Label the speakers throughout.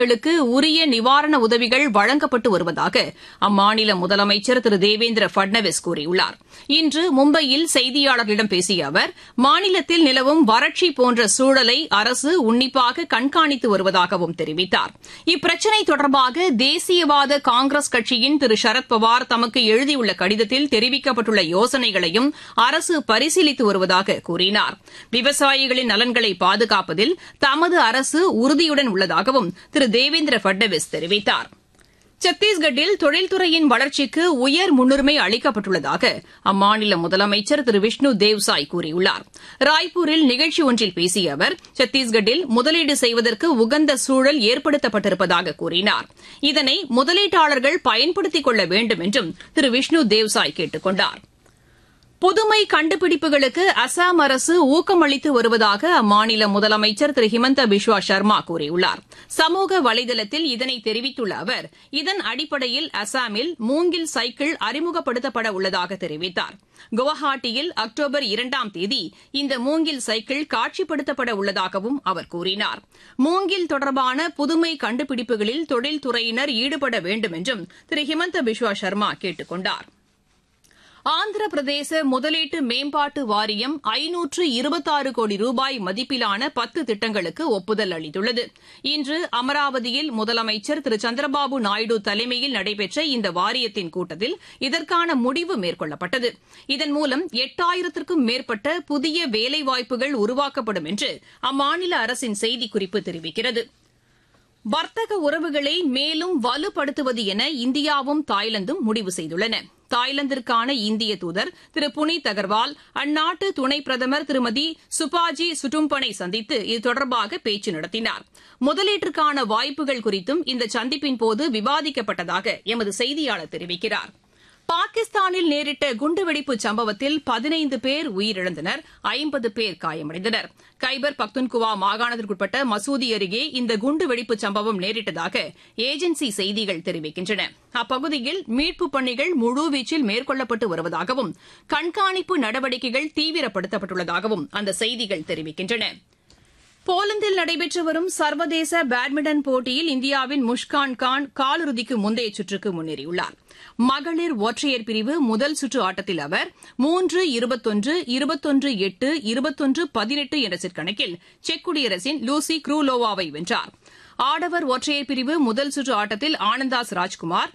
Speaker 1: களுக்கு உரிய நிவாரண உதவிகள் வழங்கப்பட்டு வருவதாக அம்மாநில முதலமைச்சர் திரு தேவேந்திர பட்னாவிஸ் கூறியுள்ளார். இன்று மும்பையில் செய்தியாளர்களிடம் பேசிய அவர், மாநிலத்தில் நிலவும் வறட்சி போன்ற சூழலை அரசு உன்னிப்பாக கண்காணித்து வருவதாகவும் தெரிவித்தார். இப்பிரச்சினை தொடர்பாக தேசியவாத காங்கிரஸ் கட்சியின் திரு சரத்பவார் தமக்கு எழுதியுள்ள கடிதத்தில் தெரிவிக்கப்பட்டுள்ள யோசனைகளையும் அரசு பரிசீலித்து வருவதாக கூறினார். விவசாயிகளின் நலன்களை பாதுகாப்பதில் தமது அரசு உறுதியுடன் உள்ளதாகவும் திரு தேவேந்திர பட்னாவிஸ் தெரிவித்தார். சத்தீஸ்கட்டில் தொழில்துறையின் வளர்ச்சிக்கு உயர் முன்னுரிமை அளிக்கப்பட்டுள்ளதாக அம்மாநில முதலமைச்சர் திரு விஷ்ணு தேவ்சாய் கூறியுள்ளார். ராய்ப்பூரில் நிகழ்ச்சி ஒன்றில் பேசிய அவர், சத்தீஸ்கட்டில் முதலீடு செய்வதற்கு உகந்த சூழல் ஏற்படுத்தப்பட்டிருப்பதாக கூறினார். இதனை முதலீட்டாளர்கள் பயன்படுத்திக் கொள்ள வேண்டும் என்றும் திரு விஷ்ணு தேவ்சாய் கேட்டுக் கொண்டார். புதுமை கண்டுபிடிப்புகளுக்கு அசாம் அரசு ஊக்கமளித்து வருவதாக அம்மாநில முதலமைச்சர் திரு ஹிமந்த பிஸ்வா சர்மா கூறியுள்ளார். சமூக வலைதளத்தில் இதனை தெரிவித்துள்ள அவர், இதன் அடிப்படையில் அசாமில் மூங்கில் சைக்கிள் அறிமுகப்படுத்தப்பட உள்ளதாக தெரிவித்தார். குவஹாட்டியில் அக்டோபர் 2ஆம் தேதி இந்த மூங்கில் சைக்கிள் காட்சிப்படுத்தப்பட உள்ளதாகவும் அவர் கூறினார். மூங்கில் தொடர்பான புதுமை கண்டுபிடிப்புகளில் தொழில்துறையினர் ஈடுபட வேண்டும் என்றும் திரு ஹிமந்த பிஸ்வா சர்மா கேட்டுக் கொண்டார். ஆந்திர பிரதேச முதலீட்டு மேம்பாட்டு வாரியம் 526 கோடி ரூபாய் மதிப்பிலான 10 திட்டங்களுக்கு ஒப்புதல் அளித்துள்ளது. இன்று அமராவதியில் முதலமைச்சர் திரு சந்திரபாபு நாயுடு தலைமையில் நடைபெற்ற இந்த வாரியத்தின் கூட்டத்தில் இதற்கான முடிவு மேற்கொள்ளப்பட்டது. இதன் மூலம் 8000க்கும் மேற்பட்ட புதிய வேலைவாய்ப்புகள் உருவாக்கப்படும் என்று அம்மாநில அரசின் செய்திக்குறிப்பு தெரிவிக்கிறது. வர்த்தக உறவுகளை மேலும் வலுப்படுத்துவது என இந்தியாவும் தாய்லாந்தும் முடிவு செய்துள்ளன. தாய்லாந்திற்கான இந்திய தூதர் திரு புனித் அகர்வால் அந்நாட்டு துணை பிரதமர் திருமதி சுபாஜி சுட்டும்பனை சந்தித்து இது தொடர்பாக பேச்சு நடத்தினார். முதலீட்டிற்கான வாய்ப்புகள் குறித்தும் இந்த சந்திப்பின்போது விவாதிக்கப்பட்டதாக எமது செய்தியாளர் தெரிவிக்கிறார். பாகிஸ்தானில் நேரிட்ட குண்டுவெடிப்பு சம்பவத்தில் 15 பேர் உயிரிழந்தனர், 50 பேர் காயமடைந்தனர். கைபர் பக்துன்குவா மாகாணத்திற்குட்பட்ட மசூதி அருகே இந்த குண்டுவெடிப்பு சம்பவம் நேரிட்டதாக ஏஜென்சி செய்திகள் தெரிவிக்கின்றன. அப்பகுதியில் மீட்புப் பணிகள் முழுவீச்சில் மேற்கொள்ளப்பட்டு வருவதாகவும் கண்காணிப்பு நடவடிக்கைகள் தீவிரப்படுத்தப்பட்டுள்ளதாகவும் அந்த செய்திகள் தெரிவிக்கின்றன. போலந்தில் நடைபெற்று வரும் சர்வதேச பேட்மிண்டன் போட்டியில் இந்தியாவின் முஷ்கான் கான் காலிறுதிக்கு முந்தைய சுற்றுக்கு முன்னேறியுள்ளார். மகளிர் ஒற்றையர் பிரிவு முதல் சுற்று ஆட்டத்தில் அவர் 3-21, 21-8, 21-18 என்ற செட் கணக்கில் செக் குடியரசின் லூசி க்ரூலோவாவை வென்றார். ஆடவர் ஒற்றையர் பிரிவு முதல் சுற்று ஆட்டத்தில் ஆனந்தாஸ் ராஜ்குமார்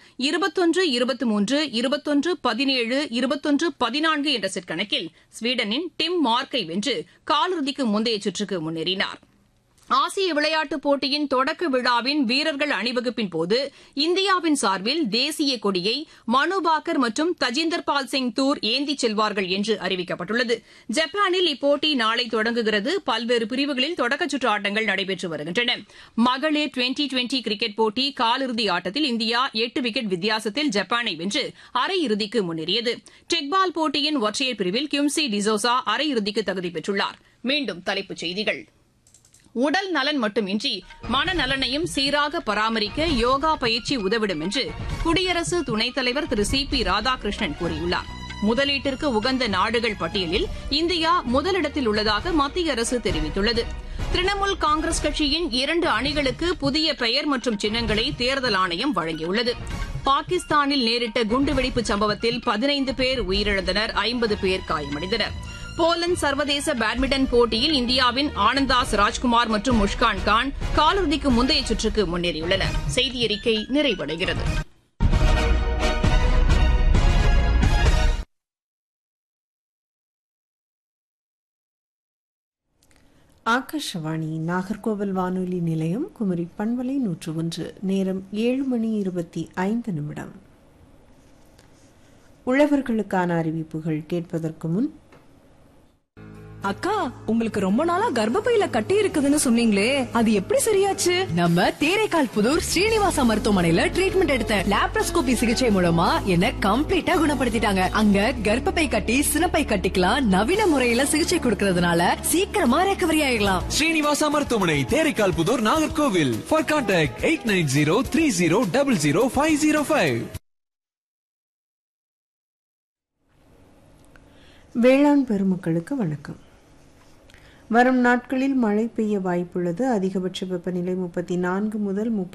Speaker 1: 21-23, 21-17, 21-14 என்ற செட் கணக்கில் ஸ்வீடனின் டிம் மார்க்கை வென்று காலிறுதிக்கு முந்தைய சுற்றுக்கு முன்னேறினார். ஆசிய விளையாட்டுப் போட்டியின் தொடக்க விழாவின் வீரர்கள் அணிவகுப்பின் போது இந்தியாவின் சார்பில் தேசிய கொடியை மனுபாக்கர் மற்றும் தஜிந்தர் பால் சிங் தூர் ஏந்திச் செல்வார்கள் என்று அறிவிக்கப்பட்டுள்ளது. ஜப்பானில் இப்போட்டி நாளை தொடங்குகிறது. பல்வேறு பிரிவுகளில் தொடக்கச் சுற்று ஆட்டங்கள் நடைபெற்று வருகின்றன. மகளிர் டுவெண்டி கிரிக்கெட் போட்டி காலிறுதி ஆட்டத்தில் இந்தியா 8 விக்கெட் வித்தியாசத்தில் ஜப்பானை வென்று அரையிறுதிக்கு முன்னேறியது. டெக்பால் போட்டியின் ஒற்றையர் பிரிவில் கிம்சி டிசோசா அரையிறுதிக்கு தகுதி பெற்றுள்ளார். மீண்டும் தலைப்புச் செய்திகள். உடல் நலன் மட்டுமின்றி மனநலனையும் சீராக பராமரிக்க யோகா பயிற்சி உதவிடும் என்று குடியரசு துணைத் தலைவர் திரு சி.பி. ராதாகிருஷ்ணன் கூறியுள்ளார். முதலீட்டிற்கு உகந்த நாடுகள் பட்டியலில் இந்தியா முதலிடத்தில் உள்ளதாக மத்திய அரசு தெரிவித்துள்ளது. திரிணாமுல் காங்கிரஸ் கட்சியின் 2 அணிகளுக்கு புதிய பெயர் மற்றும் சின்னங்களை தேர்தல் ஆணையம் வழங்கியுள்ளது. பாகிஸ்தானில் நேரிட்ட குண்டுவெடிப்பு சம்பவத்தில் 15 பேர் உயிரிழந்தனர், 50 பேர் காயமடைந்தனர். போலந்து சர்வதேச பேட்மிண்டன் போட்டியில் இந்தியாவின் ஆனந்தாஸ் ராஜ்குமார் மற்றும் முஷ்கான் கான் காலிறுதிக்கு முந்தைய சுற்றுக்கு முன்னேறியுள்ளனர். செய்தியறிக்கை நிறைவடைகிறது.
Speaker 2: ஆகாஷவாணி நாகர்கோவில் வானொலி நிலையம், குமரி பண்பலை 101, நேரம் 7:25. உழவர்களுக்கான அறிவிப்புகள் கேட்பதற்கு முன்,
Speaker 3: அக்கா, உங்களுக்கு ரொம்ப நாளா கர்ப்பப்பையில கட்டி இருக்குதுன்னு சொன்னீங்களே, அது எப்படி சரியாச்சு?
Speaker 4: நம்ம தேரைக்கால் புதூர் ஸ்ரீனிவாசா மருத்துவமனையில ட்ரீட்மெண்ட் எடுத்தேன். லாப்ரோஸ்கோபி சிகிச்சை மூலமா என்ன கம்ப்ளீட்டா குணப்படுத்திட்டாங்க. அங்க கர்ப்பப்பை கட்டி சினப்பை கட்டிக்கலாம் நவீன முறையில சிகிச்சை கொடுக்கறதுனால சீக்கிரமா ரெக்கவரி ஆயிடலாம்.
Speaker 5: ஸ்ரீனிவாசா மருத்துவமனை, தேரைக்கால் புதூர், நாகர்கோவில். For contact 8903000505.
Speaker 2: வேளாண் பெருமக்களுக்கு வணக்கம். வரும் நாட்களில் மழை பெய்ய வாய்ப்புள்ளது. அதிகபட்ச வெப்பநிலை 34 முதல்